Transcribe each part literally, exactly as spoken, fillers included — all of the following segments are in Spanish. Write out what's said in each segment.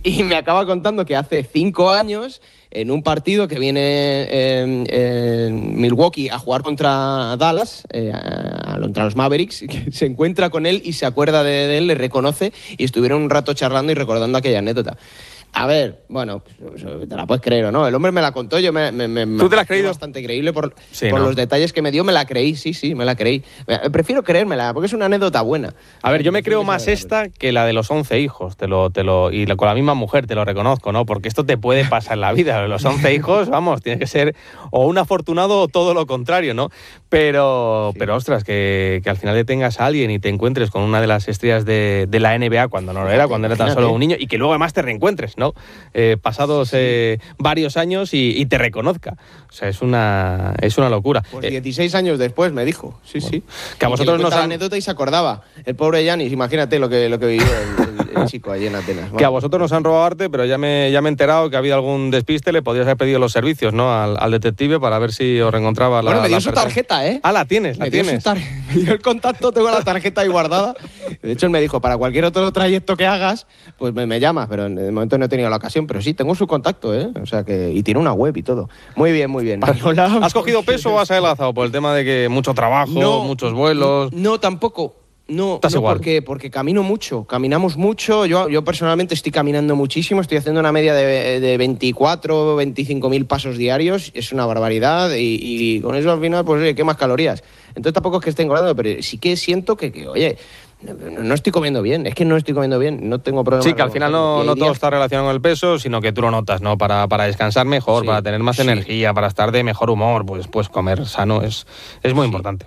Y me acaba contando que hace cinco años, en un partido que viene en, en Milwaukee a jugar contra Dallas, eh, contra los Mavericks, se encuentra con él y se acuerda de, de él, le reconoce, y estuvieron un rato charlando y recordando aquella anécdota. A ver, bueno, te la puedes creer o no. El hombre me la contó, yo me, me, me ¿Tú te la has creído? Bastante creíble por, sí, por ¿no? los detalles que me dio, me la creí, sí, sí, me la creí. Prefiero creérmela, porque es una anécdota buena. A ver, yo me creo más esta que la de los once hijos, te lo, te lo, y con la misma mujer, te lo reconozco, ¿no? Porque esto te puede pasar en la vida. Los once hijos, vamos, tienes que ser o un afortunado o todo lo contrario, ¿no? Pero, sí. pero ostras, que, que al final le tengas a alguien y te encuentres con una de las estrellas de, de la N B A cuando no lo era, cuando era tan solo un niño, y que luego además te reencuentres, ¿no? Eh, pasados eh, varios años y, y te reconozca. O sea, es una, es una locura. Pues eh, dieciséis años después me dijo, sí, bueno, sí. Que a vosotros nos han... la anécdota y se acordaba. El pobre Giannis, imagínate lo que, lo que vivió el, el, el chico allí en Atenas. Bueno. Que a vosotros nos han robado arte, pero ya me, ya me he enterado que ha habido algún despiste, le podrías haber pedido los servicios, ¿no? Al, al detective para ver si os reencontraba la Bueno, me dio la su persona. tarjeta, ¿eh? Ah, la tienes, la me tienes. Dio me dio el contacto, tengo la tarjeta ahí guardada. De hecho, él me dijo, para cualquier otro trayecto que hagas, pues me, me llamas, pero de momento no he tenido la ocasión. Pero sí, tengo su contacto, ¿eh? O sea que... Y tiene una web y todo. Muy bien, muy bien. Hola. ¿Has cogido peso o has adelgazado por el tema de que mucho trabajo, no, muchos vuelos? No, no tampoco. No, ¿Estás no igual? Porque, porque camino mucho, caminamos mucho. Yo, yo personalmente estoy caminando muchísimo, estoy haciendo una media de, de veinticuatro, veinticinco mil pasos diarios, es una barbaridad, y, y con eso al final, pues oye, quemas calorías. Entonces tampoco es que esté engordando, pero sí que siento que, que oye, no, no estoy comiendo bien, es que no estoy comiendo bien, no tengo problema. Sí, que al final no, no todo está relacionado con el peso, sino que tú lo notas, ¿no? Para, para descansar mejor, sí, para tener más sí. energía, para estar de mejor humor, pues, pues comer sano es, es muy sí. importante.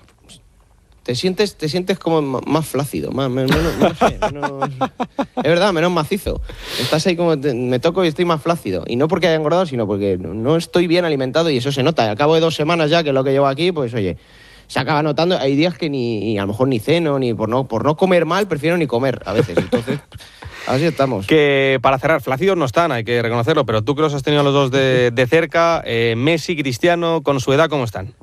Te sientes, te sientes como más flácido, más, menos, no sé, menos, es verdad, menos macizo. Estás ahí como, te, me toco y estoy más flácido. Y no porque haya engordado, sino porque no estoy bien alimentado y eso se nota. Y al cabo de dos semanas ya, que es lo que llevo aquí, pues oye, se acaba notando. Hay días que ni, a lo mejor ni ceno, ni por no, por no comer mal, prefiero ni comer a veces. Entonces, así estamos. Que para cerrar, flácidos no están, hay que reconocerlo, pero tú que los has tenido los dos de, de cerca, eh, Messi, Cristiano, con su edad, ¿cómo están?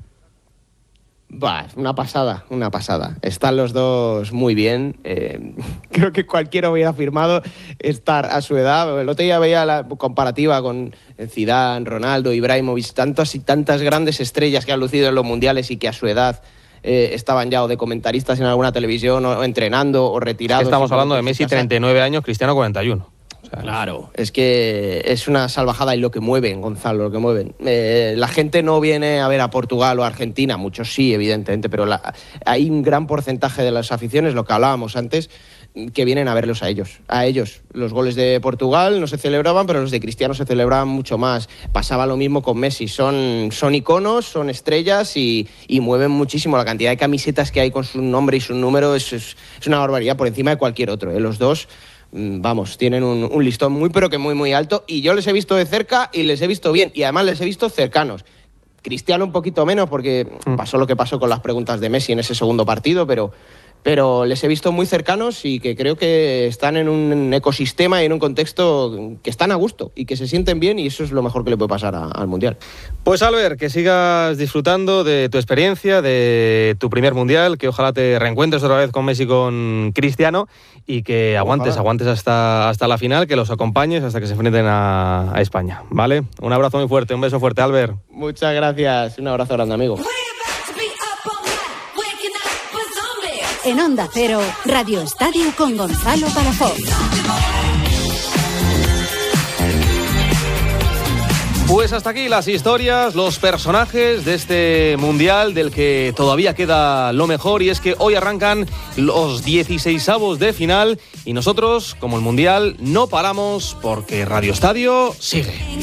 Bah, una pasada, una pasada. Están los dos muy bien. Eh, creo que cualquiera hubiera afirmado estar a su edad. El otro día veía la comparativa con Zidane, Ronaldo, Ibrahimovic, tantas y tantas grandes estrellas que han lucido en los mundiales y que a su edad eh, estaban ya o de comentaristas en alguna televisión, o entrenando, o retirados. Estamos hablando de Messi, treinta y nueve años, Cristiano, cuarenta y uno. O sea, claro, es que es una salvajada y lo que mueven, Gonzalo, lo que mueven. Eh, la gente no viene a ver a Portugal o a Argentina, muchos sí, evidentemente, pero la, hay un gran porcentaje de las aficiones, lo que hablábamos antes, que vienen a verlos a ellos. A ellos. Los goles de Portugal no se celebraban, pero los de Cristiano se celebraban mucho más. Pasaba lo mismo con Messi. Son, son iconos, son estrellas y, y mueven muchísimo. La cantidad de camisetas que hay con su nombre y su número es, es, es una barbaridad por encima de cualquier otro. ¿eh? Los dos... Vamos, tienen un, un listón muy pero que muy muy alto y yo les he visto de cerca y les he visto bien y además les he visto cercanos. Cristiano un poquito menos porque pasó lo que pasó con las preguntas de Messi en ese segundo partido, pero, pero les he visto muy cercanos y que creo que están en un ecosistema y en un contexto que están a gusto y que se sienten bien y eso es lo mejor que le puede pasar a, al Mundial. Pues Albert, que sigas disfrutando de tu experiencia, de tu primer Mundial, que ojalá te reencuentres otra vez con Messi y con Cristiano y que aguantes, ojalá. aguantes hasta, hasta la final, que los acompañes hasta que se enfrenten a, a España, ¿vale? Un abrazo muy fuerte, un beso fuerte, Albert. Muchas gracias, un abrazo grande, amigo. En Onda Cero, Radio Estadio con Gonzalo Palafox. Pues hasta aquí las historias, los personajes de este Mundial del que todavía queda lo mejor y es que hoy arrancan los dieciseisavos de final y nosotros, como el Mundial, no paramos porque Radio Estadio sigue.